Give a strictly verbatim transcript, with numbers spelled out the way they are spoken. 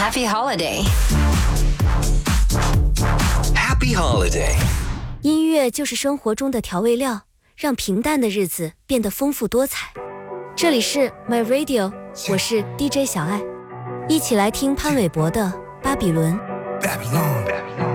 Happy holiday. Happy holiday. 音乐就是生活中的调味料，让平淡的日子变得丰富多彩。这里是 My Radio， 我是 D J 小爱，一起来听潘玮柏的《巴比伦》。 Babylon.